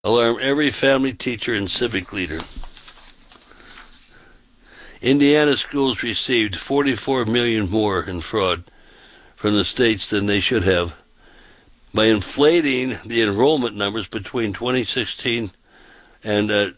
Alarm every family, teacher, and civic leader. Indiana schools received $44 million more in fraud from the states than they should have by inflating the enrollment numbers between 2016 and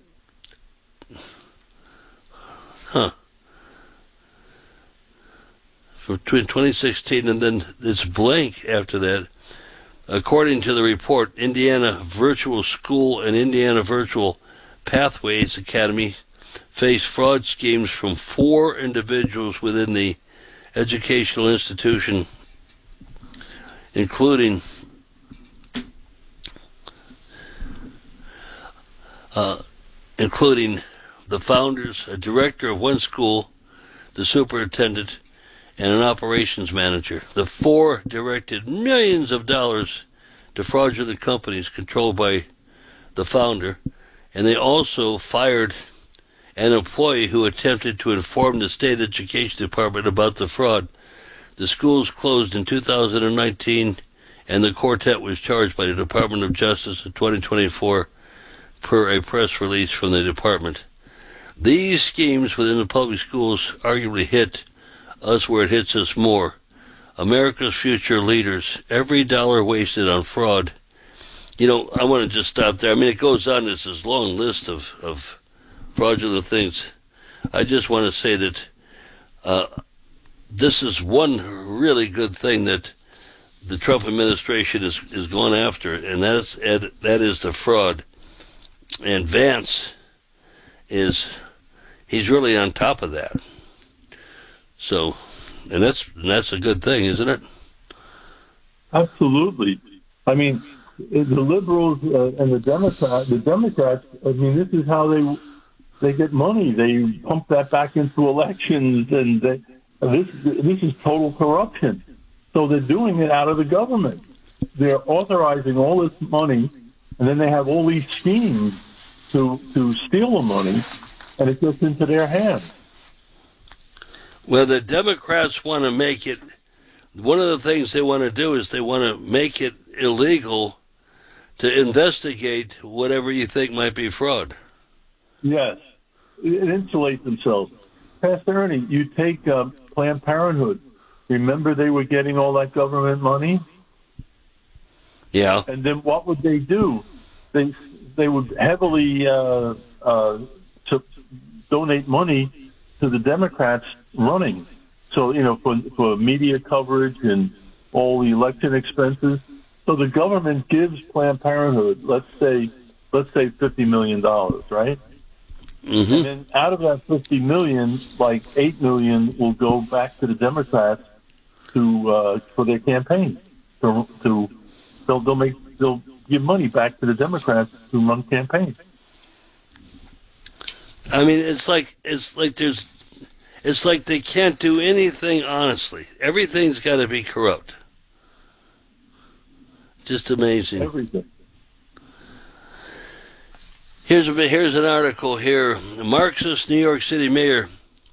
between 2016 and then it's blank after that. According to the report, Indiana Virtual School and Indiana Virtual Pathways Academy faced fraud schemes from 4 individuals within the educational institution, including the founders, a director of one school, the superintendent, and an operations manager. The 4 directed millions of dollars to fraudulent companies controlled by the founder, and they also fired an employee who attempted to inform the state education department about the fraud. The schools closed in 2019, and the quartet was charged by the Department of Justice in 2024 per a press release from the department. These schemes within the public schools arguably hit us where it hits us more. America's future leaders, every dollar wasted on fraud. I want to just stop there. I mean, it goes on. There's this long list of fraudulent things. I just want to say that this is one really good thing that the Trump administration is going after, and that is the fraud. And Vance he's really on top of that. So, and that's a good thing, isn't it? Absolutely. I mean, the liberals and the Democrats. I mean, this is how they get money. They pump that back into elections, and this is total corruption. So they're doing it out of the government. They're authorizing all this money, and then they have all these schemes to steal the money, and it gets into their hands. Well, the Democrats want to make it, one of the things they want to do is they want to make it illegal to investigate whatever you think might be fraud. Yes, it insulates themselves. Pastor Ernie, you take Planned Parenthood. Remember they were getting all that government money? Yeah. And then what would they do? They would heavily donate money to the Democrats running. So, for media coverage and all the election expenses. So the government gives Planned Parenthood, let's say $50 million, right? Mm-hmm. And then out of that $50 million, like $8 million will go back to the Democrats for their campaign. They'll give money back to the Democrats to run campaigns. I mean, it's like they can't do anything honestly. Everything's got to be corrupt. Just amazing. Everything. Here's an article here. Marxist New York City Mayor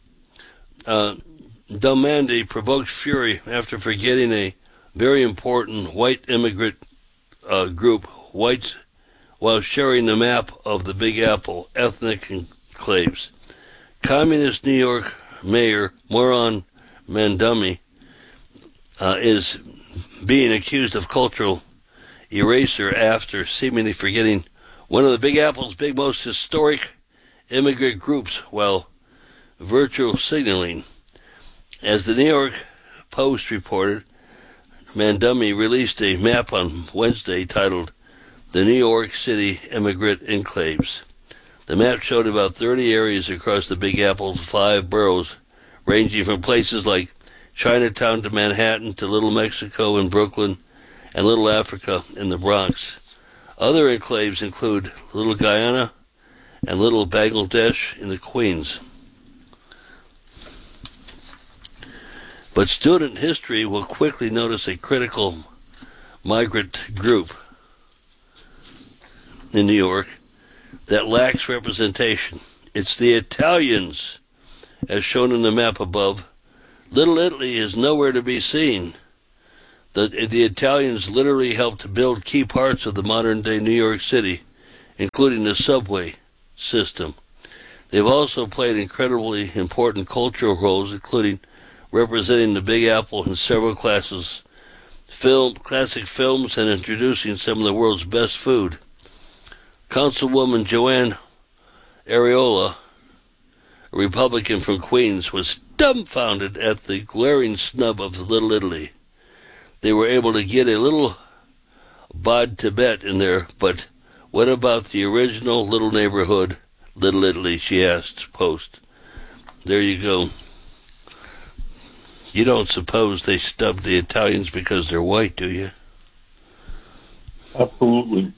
Domandi provokes fury after forgetting a very important white immigrant group, whites, while sharing the map of the Big Apple ethnic enclaves. Communist New York Mayor Moran Mandami is being accused of cultural erasure after seemingly forgetting one of the Big Apple's most historic immigrant groups while virtual signaling. As the New York Post reported, Mandami released a map on Wednesday titled The New York City Immigrant Enclaves. The map showed about 30 areas across the Big Apple's 5 boroughs, ranging from places like Chinatown to Manhattan to Little Mexico in Brooklyn and Little Africa in the Bronx. Other enclaves include Little Guyana and Little Bangladesh in the Queens. But student history will quickly notice a critical migrant group in New York that lacks representation. It's the Italians, as shown in the map above. Little Italy is nowhere to be seen. The Italians literally helped build key parts of the modern-day New York City, including the subway system. They've also played incredibly important cultural roles, including representing the Big Apple in several classic films, and introducing some of the world's best food. Councilwoman Joanne Ariola, a Republican from Queens, was dumbfounded at the glaring snub of Little Italy. They were able to get a little Bod Tibet in there, but what about the original little neighborhood, Little Italy, she asked Post. There you go. You don't suppose they stubbed the Italians because they're white, do you? Absolutely.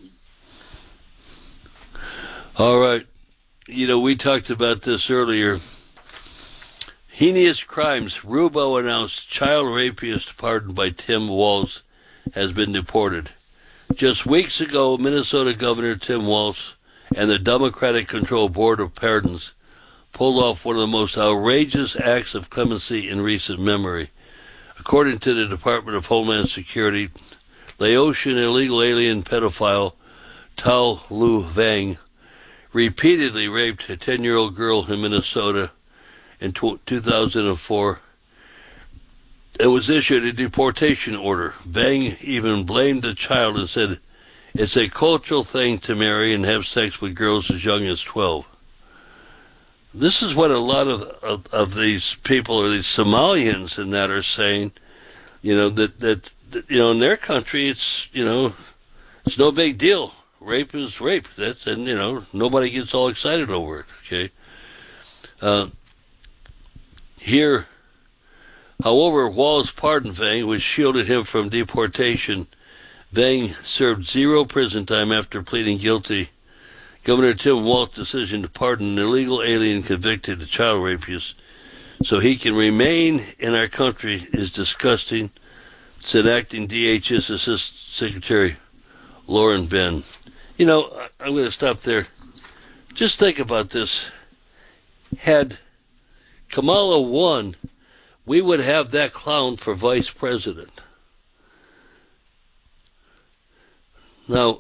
All right. We talked about this earlier. Heinous crimes. Rubo announced child rapist pardoned by Tim Walz has been deported. Just weeks ago, Minnesota Governor Tim Walz and the Democratic-controlled Board of Pardons pulled off one of the most outrageous acts of clemency in recent memory. According to the Department of Homeland Security, Laotian illegal alien pedophile Tao Lu Vang repeatedly raped a 10-year-old girl in Minnesota in 2004. It was issued a deportation order. Vang even blamed the child and said, "It's a cultural thing to marry and have sex with girls as young as 12. This is what a lot of these people, or these Somalians and that, are saying, that in their country it's no big deal. Rape is rape. Nobody gets all excited over it. Okay. Here, however, Walz pardoned Vang, which shielded him from deportation. Vang served 0 prison time after pleading guilty. Governor Tim Walz's decision to pardon an illegal alien convicted of child rapist so he can remain in our country is disgusting, said acting DHS Assistant Secretary Lauren Ben. I'm going to stop there. Just think about this. Had Kamala won, we would have that clown for vice president. Now,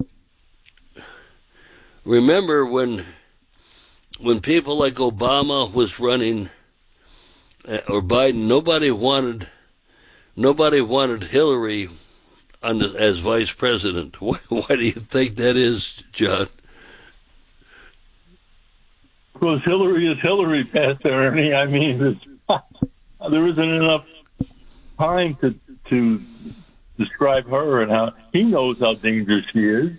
remember when people like Obama was running, or Biden, nobody wanted Hillary as vice president. Why do you think that is, John? Because Hillary is Hillary, Pastor Ernie. I mean, there isn't enough time to describe her, and how he knows how dangerous she is.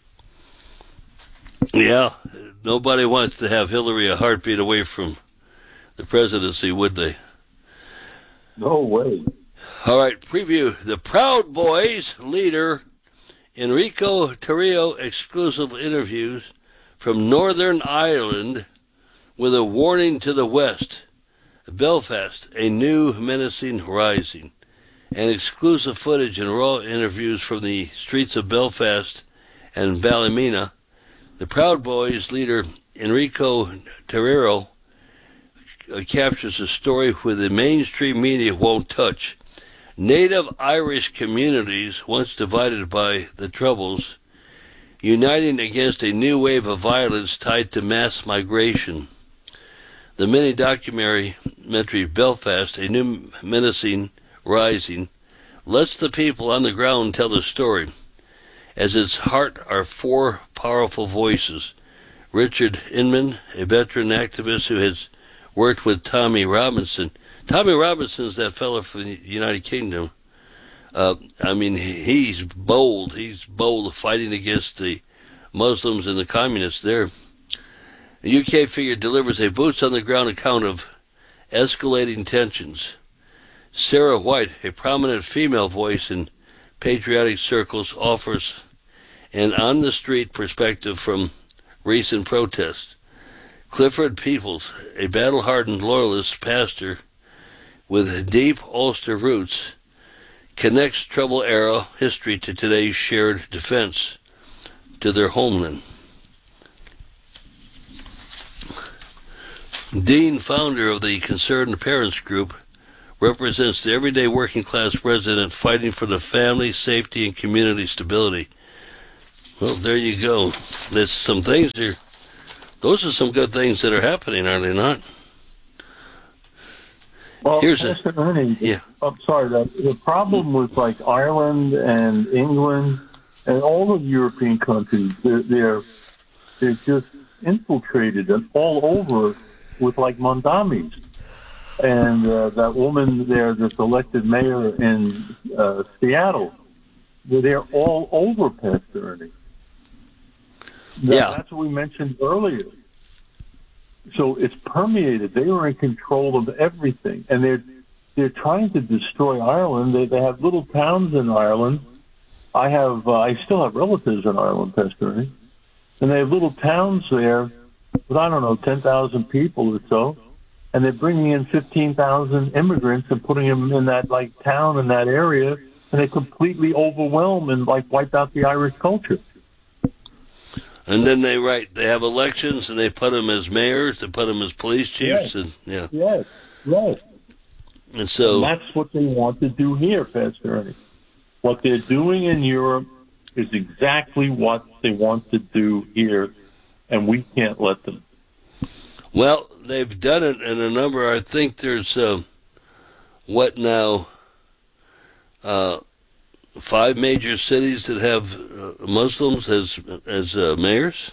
Yeah, nobody wants to have Hillary a heartbeat away from the presidency, would they? No way. All right, preview. The Proud Boys leader Enrico Tarrio exclusive interviews from Northern Ireland with a warning to the West. Belfast, a new menacing rising. And exclusive footage and raw interviews from the streets of Belfast and Ballymena. The Proud Boys leader Enrico Tarrio captures a story where the mainstream media won't touch. Native Irish communities, once divided by the Troubles, uniting against a new wave of violence tied to mass migration. The mini-documentary Belfast, a new menacing rising, lets the people on the ground tell the story. As its heart are 4 powerful voices. Richard Inman, a veteran activist who has worked with Tommy Robinson. Tommy Robinson's that fellow from the United Kingdom. He's bold. He's bold fighting against the Muslims and the communists there. A UK figure delivers a boots-on-the-ground account of escalating tensions. Sarah White, a prominent female voice in patriotic circles, offers an on-the-street perspective from recent protests. Clifford Peoples, a battle-hardened loyalist pastor with deep Ulster roots, connects Trouble-era history to today's shared defense to their homeland. Dean, founder of the Concerned Parents Group, represents the everyday working-class resident fighting for the family, safety, and community stability. Well, there you go. There's some things here. Those are some good things that are happening, are they not? Well, Ernie, yeah. I'm sorry. The problem with like Ireland and England and all of the European countries, they're just infiltrated and all over with like Mondamis. And that woman there that's elected mayor in Seattle, they're all over Pastor Ernie. That's what we mentioned earlier. So it's permeated. They are in control of everything, and they're trying to destroy Ireland. They have little towns in Ireland. I still have relatives in Ireland, Pastor Ernie, and they have little towns there with 10,000 people or so, and they're bringing in 15,000 immigrants and putting them in that like town in that area, and they completely overwhelm and like wipe out the Irish culture. And then they have elections, and they put them as mayors, they put them as police chiefs, Yes. And so that's what they want to do here, Pastor Ernie. What they're doing in Europe is exactly what they want to do here, and we can't let them. Well, they've done it in a number. I think there's 5 major cities that have Muslims as mayors.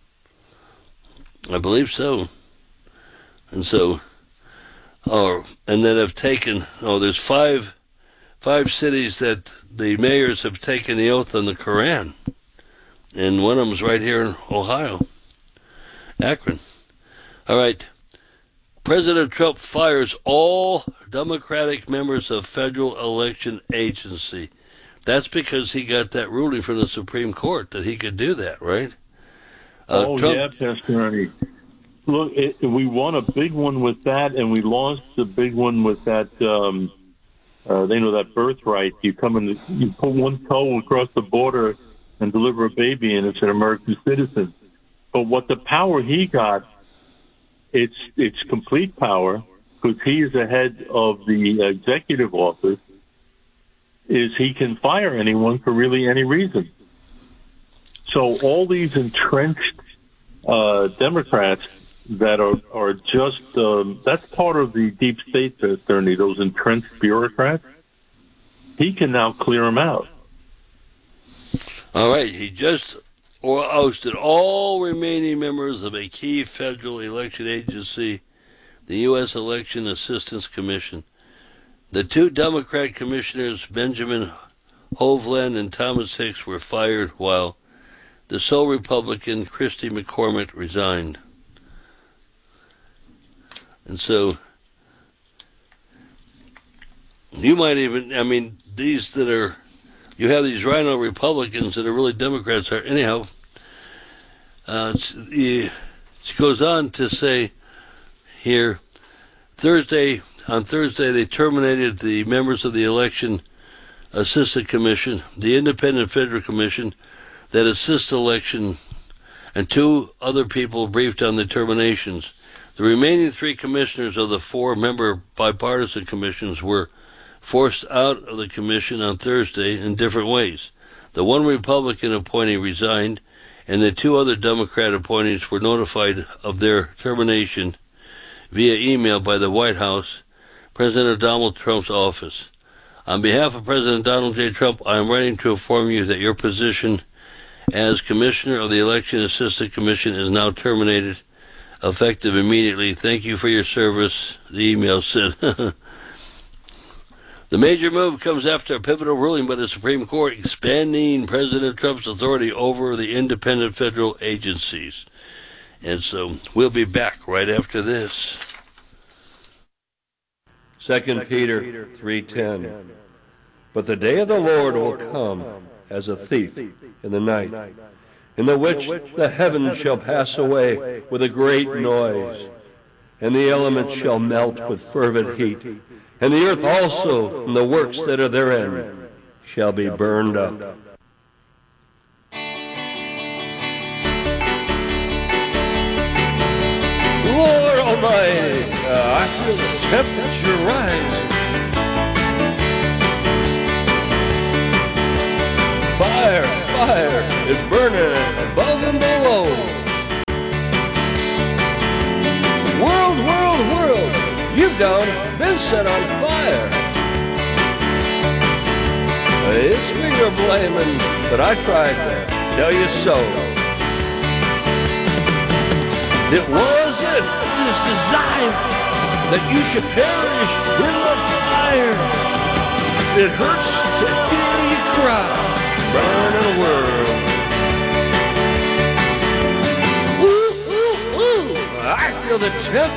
I believe so. And so, and then have taken. There's five cities that the mayors have taken the oath on the Quran, and one of them's right here in Ohio, Akron. All right. President Trump fires all Democratic members of Federal Election Agency. That's because he got that ruling from the Supreme Court that he could do that, right? Trump, yeah, Pastor Ernie. Look, we won a big one with that, and we lost a big one with that. They know that birthright. You come in, you put one toe across the border and deliver a baby, and it's an American citizen. But what the power he got, it's complete power, because he is the head of the executive office, is he can fire anyone for really any reason. So all these entrenched Democrats that are just, that's part of the deep state, Ernie, those entrenched bureaucrats, he can now clear them out. All right, he just ousted all remaining members of a key federal election agency, the U.S. Election Assistance Commission. The 2 Democrat commissioners, Benjamin Hovland and Thomas Hicks, were fired, while the sole Republican, Christy McCormick, resigned. And so, you might even, these that are, you have these rhino Republicans that are really Democrats. Anyhow, it goes on to say here, on Thursday, they terminated the members of the Election Assistance Commission, the Independent Federal Commission that assists election, and 2 other people briefed on the terminations. The remaining 3 commissioners of the 4-member bipartisan commissions were forced out of the commission on Thursday in different ways. The 1 Republican appointee resigned, and the 2 other Democrat appointees were notified of their termination via email by the White House, President Donald Trump's office. On behalf of President Donald J. Trump, I am writing to inform you that your position as Commissioner of the Election Assistance Commission is now terminated, effective immediately. Thank you for your service, the email said. The major move comes after a pivotal ruling by the Supreme Court expanding President Trump's authority over the independent federal agencies. And so we'll be back right after this. 2 Peter 3:10. But the day of the Lord will come as a thief in the night, in the which the heavens shall pass away with a great noise, and the elements shall melt with fervent heat, and the earth also and the works that are therein shall be burned up. Lord Almighty, I feel the temperature rise. Fire, fire. is burning above and below. World, world, world, you've done been set on fire. It's me you're blaming, but I tried to tell you so. It wasn't this design that you should perish in the fire. It hurts to hear you cry, burning world. Ooh, ooh, ooh, I feel the temp